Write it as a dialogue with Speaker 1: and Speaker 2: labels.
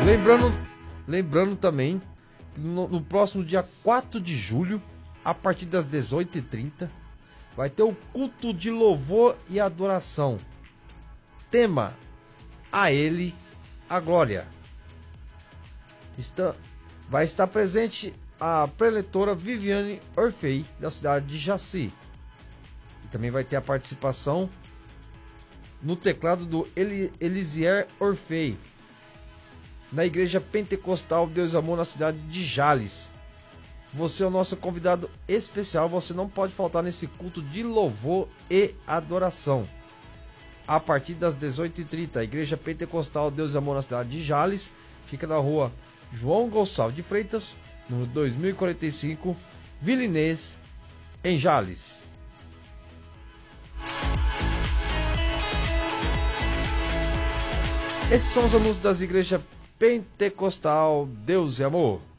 Speaker 1: Lembrando também que no próximo dia 4 de julho, a partir das 18h30, vai ter o culto de louvor e adoração. Tema: a Ele a glória. Vai estar presente a preletora Viviane Orfei, da cidade de Jaci. E também vai ter a participação no teclado do Elisier Orfei, na Igreja Pentecostal Deus e Amor, na cidade de Jales. Você é o nosso convidado especial, você não pode faltar nesse culto de louvor e adoração. A partir das 18h30, a Igreja Pentecostal Deus e Amor, na cidade de Jales, fica na rua João Gonçalves de Freitas, número 2045, Vila Inês, em Jales. Esses são os anúncios das igrejas Pentecostal Deus e Amor.